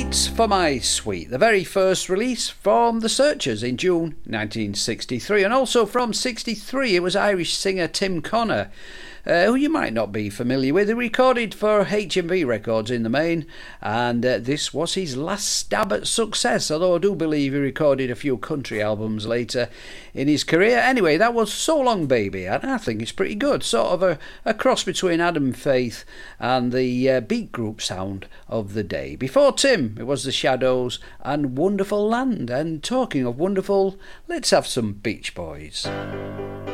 It's For My Sweet, the very first release from The Searchers in June 1963, and also from 63 it was Irish singer Tim Connor, who you might not be familiar with. He recorded for HMV Records in the main, and this was his last stab at success, although I do believe he recorded a few country albums later in his career. Anyway, that was So Long Baby, and I think it's pretty good, sort of a cross between Adam Faith and the beat group sound of the day. Before Tim, it was The Shadows and Wonderful Land. And talking of wonderful, let's have some Beach Boys.